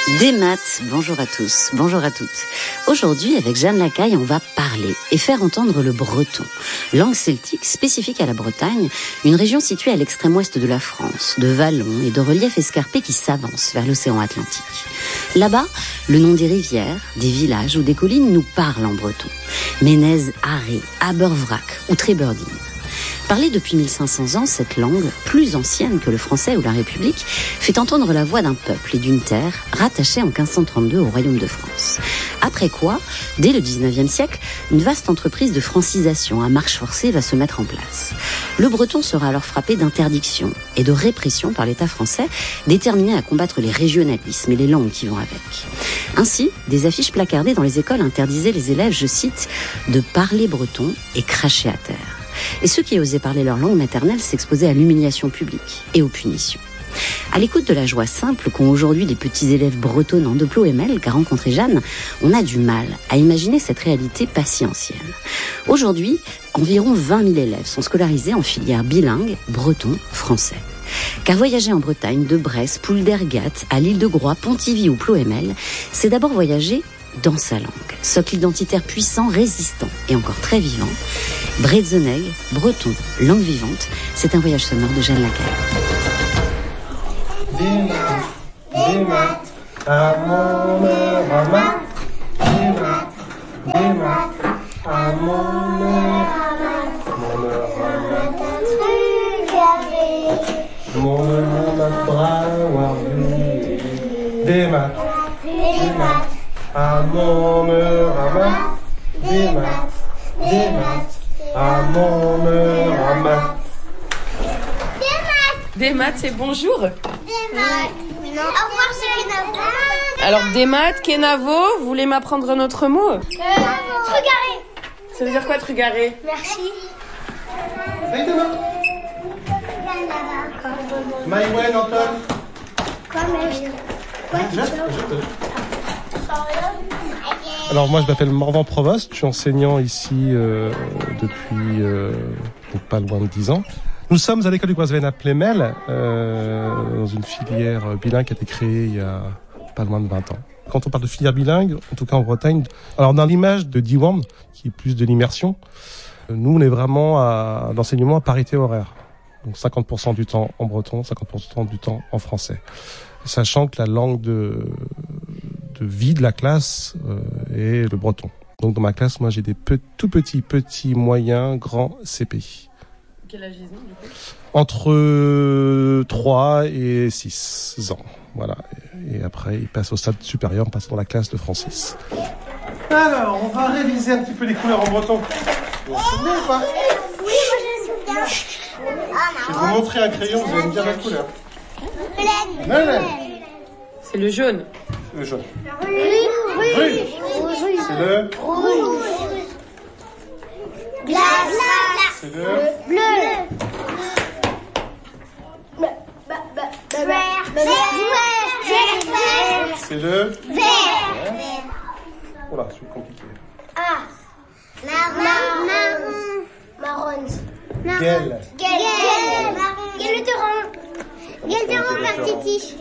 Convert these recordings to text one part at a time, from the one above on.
Des maths, bonjour à tous, bonjour à toutes. Aujourd'hui, avec Jeanne Lacaille, on va parler et faire entendre le breton, langue celtique spécifique à la Bretagne, une région située à l'extrême ouest de la France, de vallons et de reliefs escarpés qui s'avancent vers l'océan Atlantique. Là-bas, le nom des rivières, des villages ou des collines nous parle en breton. Ménez, Arré, Abervrac ou Tréberdine. Parlée depuis 1500 ans, cette langue, plus ancienne que le français ou la République, fait entendre la voix d'un peuple et d'une terre rattachée en 1532 au Royaume de France. Après quoi, dès le 19e siècle, une vaste entreprise de francisation à marche forcée va se mettre en place. Le breton sera alors frappé d'interdiction et de répression par l'État français, déterminé à combattre les régionalismes et les langues qui vont avec. Ainsi, des affiches placardées dans les écoles interdisaient les élèves, je cite, de parler breton et cracher à terre. Et ceux qui osaient parler leur langue maternelle s'exposaient à l'humiliation publique et aux punitions. À l'écoute de la joie simple qu'ont aujourd'hui les petits élèves bretonnants de Ploemel qu'a rencontré Jeanne, on a du mal à imaginer cette réalité pas si ancienne. Aujourd'hui, environ 20 000 élèves sont scolarisés en filière bilingue breton-français. Car voyager en Bretagne, de Brest, Pouldergat, à l'île de Groix, Pontivy ou Ploemel, c'est d'abord voyager dans sa langue. Socle identitaire puissant, résistant et encore très vivant. Bretzeneg, breton, langue vivante, c'est un voyage sonore de Jeanne Lacaille. Des maths, à mon heure à maths. Des maths, à mon heure à maths. Mon heure à maths. Mon heure à maths, bravo. Des maths, à mon heure à maths. Des maths, à mon heure à maths. Des maths, c'est bonjour. Des maths. Au revoir, c'est Kenavo. Alors, des maths, Kenavo, vous voulez m'apprendre un autre mot? Trugaré. Ça veut dire quoi, trugaré? Merci. Salut demain. Maïwen, Anton. Alors moi je m'appelle Morvan Provost, je suis enseignant ici depuis pas loin de 10 ans. Nous sommes à l'école du Guasven à Ploemel, dans une filière bilingue qui a été créée il y a pas loin de 20 ans. Quand on parle de filière bilingue, en tout cas en Bretagne, alors dans l'image de Diwan, qui est plus de l'immersion, nous on est vraiment à l'enseignement à parité horaire. Donc 50% du temps en breton, 50% du temps en français. Sachant que la langue de vie de la classe est le breton. Donc dans ma classe, moi j'ai des tout petits, moyens, grands CPI. Quel âge ils ont du coup? Entre 3 et 6 ans. Voilà. Et après, ils passent au stade supérieur en passant dans la classe de Francis. Alors, on va réviser un petit peu les couleurs en breton. Vous vous souvenez ou pas? Oui, moi je me souviens. Je vais vous montrer un crayon, vous allez me dire la couleur. Pleine. C'est le jaune. Le jaune. Rouge. C'est le Rouge. Glace. C'est le Bleu. Vert. C'est le Vert. Voilà, c'est compliqué. Marron. Guel. Guelteron par Titi.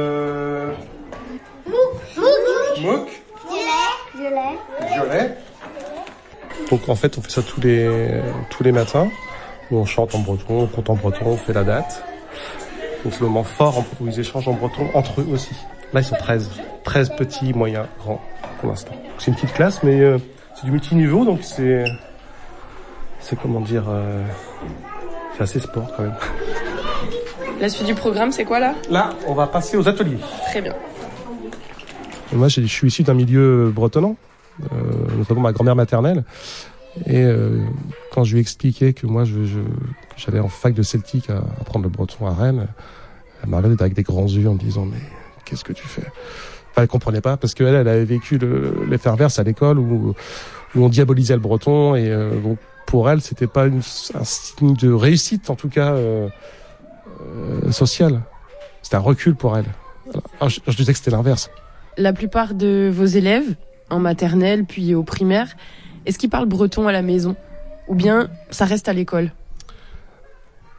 Mouk. Violet. Donc en fait, on fait ça tous les matins, où on chante en breton, on compte en breton, on fait la date. Donc c'est le moment fort où ils échangent en breton entre eux aussi. Là, ils sont 13 petits, moyens, grands pour l'instant. C'est une petite classe, mais c'est du multiniveau, donc c'est comment dire, c'est assez sport quand même. La suite du programme, c'est quoi là? Là, on va passer aux ateliers. Très bien. Et moi, je suis issu d'un milieu bretonnant, notamment ma grand-mère maternelle. Et quand je lui expliquais que moi, j'allais en fac de celtique à apprendre le breton à Rennes, elle m'a regardé avec des grands yeux en me disant « Mais qu'est-ce que tu fais ?» Enfin, elle comprenait pas parce qu'elle avait vécu l'effervescence à l'école où on diabolisait le breton et donc pour elle, c'était pas un signe de réussite, en tout cas sociale. C'était un recul pour elle. Alors, je disais que c'était l'inverse. La plupart de vos élèves, en maternelle puis au primaire, est-ce qu'ils parlent breton à la maison? Ou bien ça reste à l'école?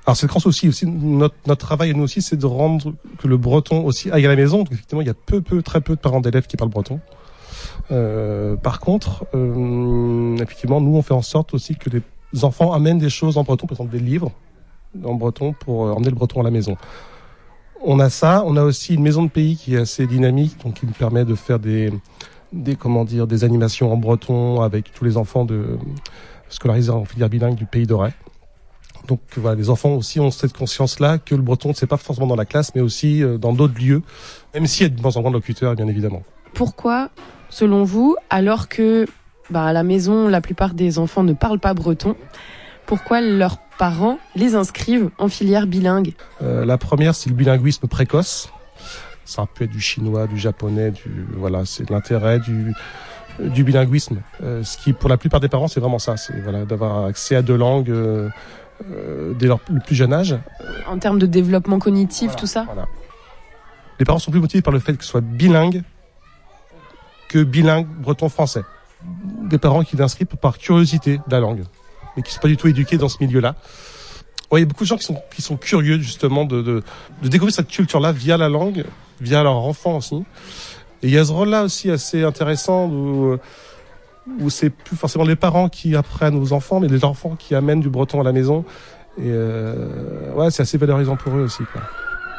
Alors c'est le grand souci aussi. Notre travail, nous aussi, c'est de rendre que le breton aussi aille à la maison. Donc, effectivement, il y a très peu de parents d'élèves qui parlent breton. Par contre, effectivement, nous, on fait en sorte aussi que les enfants amènent des choses en breton, par exemple des livres en breton pour emmener le breton à la maison. On a ça. On a aussi une maison de pays qui est assez dynamique, donc qui nous permet de faire des animations en breton avec tous les enfants scolarisés en filière bilingue du Pays d'Auray. Donc voilà, les enfants aussi ont cette conscience-là que le breton, c'est pas forcément dans la classe, mais aussi dans d'autres lieux, même s'il y a de moins en moins de locuteurs, bien évidemment. Pourquoi, selon vous, alors que à la maison, la plupart des enfants ne parlent pas breton, pourquoi leurs parents les inscrivent en filière bilingue ? La première, c'est le bilinguisme précoce. Ça peut être du chinois, du japonais, c'est l'intérêt du bilinguisme. Ce qui, pour la plupart des parents, c'est vraiment ça, c'est d'avoir accès à deux langues dès le plus jeune âge. En termes de développement cognitif, tout ça ? Voilà. Les parents sont plus motivés par le fait que ce soit bilingue que bilingue breton-français. Des parents qui l'inscrivent par curiosité de la langue, mais qui ne sont pas du tout éduqués dans ce milieu-là. Ouais, il y a beaucoup de gens qui sont curieux justement de découvrir cette culture-là via la langue, via leur enfant aussi. Et il y a ce rôle-là aussi assez intéressant où c'est plus forcément les parents qui apprennent aux enfants, mais les enfants qui amènent du breton à la maison. Et c'est assez valorisant pour eux aussi, quoi.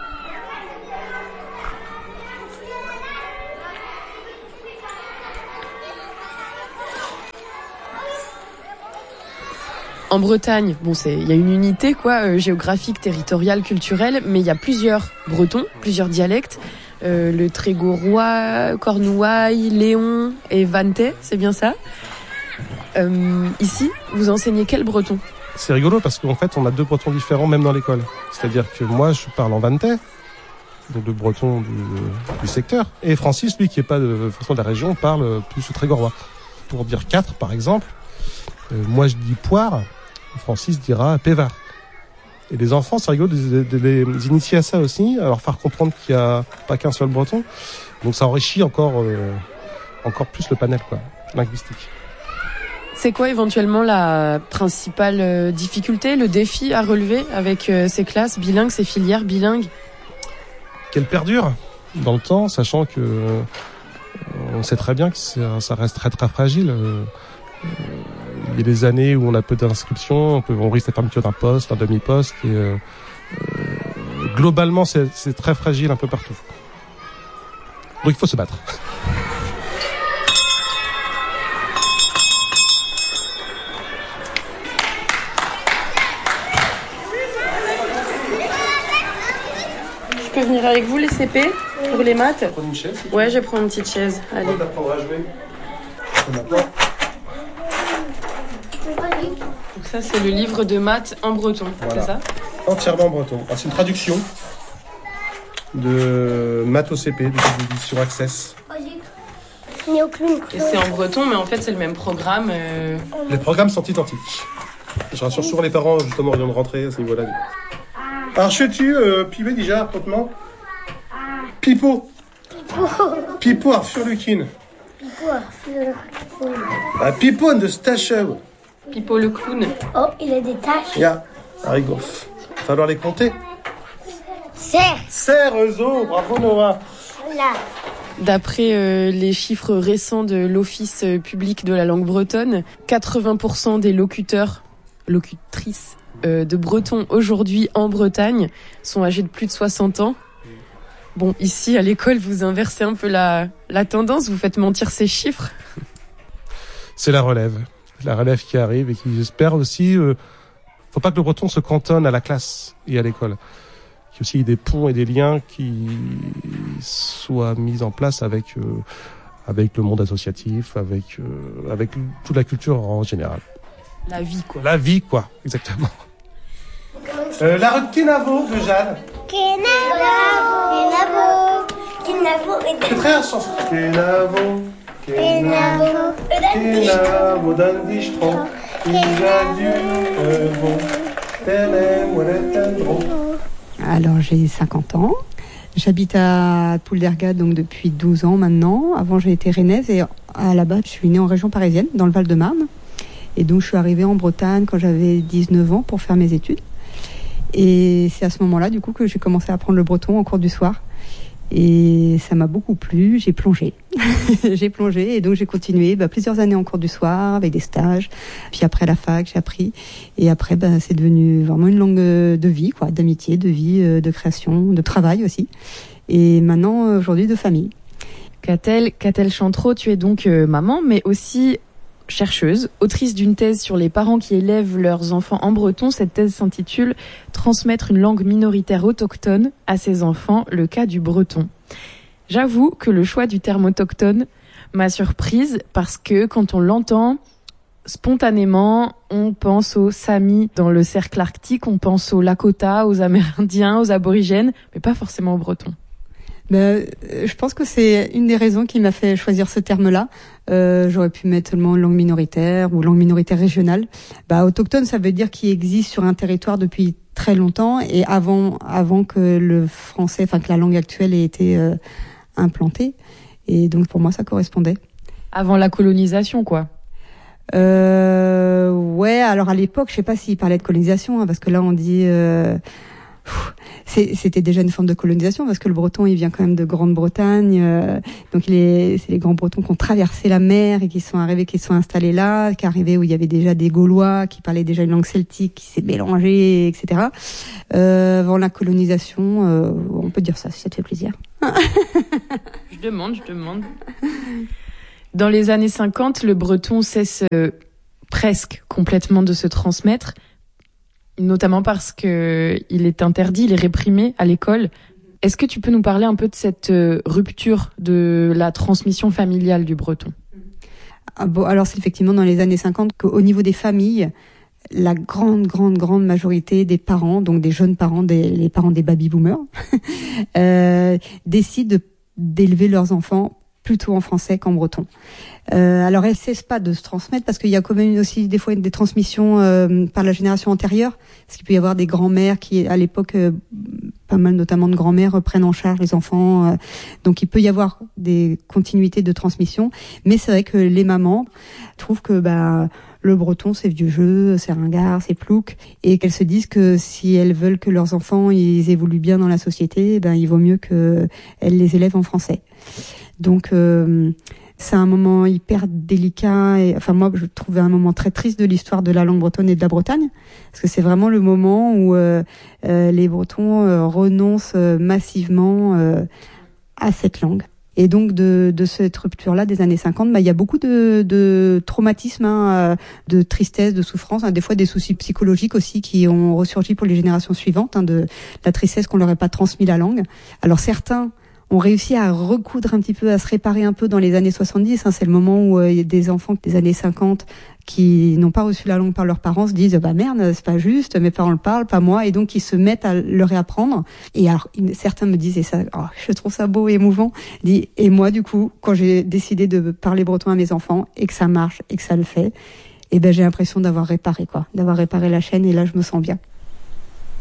En Bretagne, il y a une unité géographique, territoriale, culturelle, mais il y a plusieurs bretons, plusieurs dialectes. Le Trégorois, Cornouaille, Léon et Vantais, c'est bien ça. Ici, vous enseignez quel breton ? C'est rigolo parce qu'en fait, on a deux bretons différents même dans l'école. C'est-à-dire que moi, je parle en Vantais, donc le breton du secteur. Et Francis, lui, qui n'est pas de la région, parle plus le Trégorois. Pour dire 4, par exemple, moi je dis poire, Francis dira pévard. Et les enfants, c'est rigolo de les initier à ça aussi, à leur faire comprendre qu'il n'y a pas qu'un seul breton. Donc ça enrichit encore plus le panel linguistique. C'est quoi éventuellement la principale difficulté, le défi à relever avec ces classes bilingues, ces filières bilingues ? Qu'elles perdurent dans le temps, sachant que on sait très bien que ça reste très très fragile. Il y a des années où on a peu d'inscriptions, on risque la fermeture d'un poste, d'un demi-poste. Et globalement, c'est très fragile un peu partout. Donc il faut se battre. Je peux venir avec vous les CP pour les maths ? Prendre une chaise. Ouais, je vais prendre une petite chaise. Allez. On t'apprendra à jouer. Donc ça, c'est le livre de maths en breton, Voilà. c'est ça ? Entièrement en breton. C'est une traduction de maths au CP, de l'édition Access. Et c'est en breton, mais en fait, c'est le même programme. Les programmes sont identiques. Je rassure souvent les parents, justement, ayant de rentrer à ce niveau-là. Alors, je suis Pivet déjà, proprement. Pipo. Pipo Arfurlukin. Pipo de Stachel. Pipo le clown. Oh, il a des taches. Ya, Arigoff. Il va falloir les compter. Serre, Zo, bravo Noah. Là. D'après les chiffres récents de l'Office public de la langue bretonne, 80% des locutrices de breton aujourd'hui en Bretagne sont âgés de plus de 60 ans. Bon, ici à l'école, vous inversez un peu la tendance, vous faites mentir ces chiffres. C'est la relève qui arrive et qui, j'espère aussi, faut pas que le breton se cantonne à la classe et à l'école. Qu'il y ait aussi des ponts et des liens qui soient mis en place avec le monde associatif, avec toute la culture en général. La vie, quoi. La vie, quoi, exactement. La rue de Kenavo de Jeanne. Kenavo. C'est très un sens. Kenavo dan distro. Alors j'ai 50 ans. J'habite à Pouldergade donc depuis 12 ans maintenant. Avant j'ai été rennaise et à la base je suis née en région parisienne, dans le Val-de-Marne. Et donc je suis arrivée en Bretagne quand j'avais 19 ans pour faire mes études. Et c'est à ce moment-là, du coup, que j'ai commencé à apprendre le breton en cours du soir. Et ça m'a beaucoup plu, j'ai plongé. J'ai plongé et donc j'ai continué plusieurs années en cours du soir avec des stages. Puis après la fac, j'ai appris. Et après, c'est devenu vraiment une langue de vie, quoi, d'amitié, de vie, de création, de travail aussi. Et maintenant, aujourd'hui, de famille. Catel Chantreau, tu es donc maman, mais aussi chercheuse, autrice d'une thèse sur les parents qui élèvent leurs enfants en breton. Cette thèse s'intitule « Transmettre une langue minoritaire autochtone à ses enfants, le cas du breton ». J'avoue que le choix du terme autochtone m'a surprise parce que quand on l'entend, spontanément, on pense aux Samis dans le cercle arctique, on pense aux Lakota, aux Amérindiens, aux Aborigènes, mais pas forcément aux Bretons. Je pense que c'est une des raisons qui m'a fait choisir ce terme-là. J'aurais pu mettre seulement langue minoritaire ou langue minoritaire régionale. Autochtone, ça veut dire qui existe sur un territoire depuis très longtemps et avant que le français, que la langue actuelle ait été implantée. Et donc pour moi, ça correspondait. Avant la colonisation, quoi. Ouais. Alors à l'époque, je sais pas s'il parlait de colonisation, parce que là on dit. C'était déjà une forme de colonisation parce que le breton il vient quand même de Grande-Bretagne, donc c'est les grands bretons qui ont traversé la mer et qui sont arrivés, qui sont installés là, qui arrivaient où il y avait déjà des Gaulois qui parlaient déjà une langue celtique qui s'est mélangée, etc. Avant la colonisation, on peut dire ça si ça te fait plaisir. Je demande. Dans les années 50, le breton cesse presque complètement de se transmettre. Notamment parce que il est interdit, il est réprimé à l'école. Est-ce que tu peux nous parler un peu de cette rupture de la transmission familiale du breton ? Alors c'est effectivement dans les années 50 qu'au niveau des familles, la grande majorité des parents, donc des jeunes parents, les parents des baby-boomers, décident d'élever leurs enfants plutôt en français qu'en breton. Alors elles cessent pas de se transmettre parce qu'il y a quand même aussi des fois des transmissions par la génération antérieure, parce qu'il peut y avoir des grands-mères qui à l'époque pas mal notamment de grands-mères prennent en charge les enfants, donc il peut y avoir des continuités de transmission, mais c'est vrai que les mamans trouvent que le breton c'est vieux jeu, c'est ringard, c'est plouc, et qu'elles se disent que si elles veulent que leurs enfants ils évoluent bien dans la société, il vaut mieux que elles les élèvent en français. Donc c'est un moment hyper délicat et moi je trouvais un moment très triste de l'histoire de la langue bretonne et de la Bretagne, parce que c'est vraiment le moment où les Bretons renoncent massivement à cette langue. Et donc de cette rupture-là des années 50, il y a beaucoup de traumatisme, de tristesse, de souffrance, des fois des soucis psychologiques aussi qui ont ressurgi pour les générations suivantes, de la tristesse qu'on leur ait pas transmis la langue. Alors certains ont réussi à recoudre un petit peu, à se réparer un peu dans les années 70. C'est le moment où il y a des enfants des années 50 qui n'ont pas reçu la langue par leurs parents se disent merde, c'est pas juste, mes parents le parlent, pas moi, et donc ils se mettent à le réapprendre. Et alors certains me disent, et ça, je trouve ça beau et émouvant, et moi du coup, quand j'ai décidé de parler breton à mes enfants et que ça marche et que ça le fait, j'ai l'impression d'avoir réparé la chaîne, et là je me sens bien.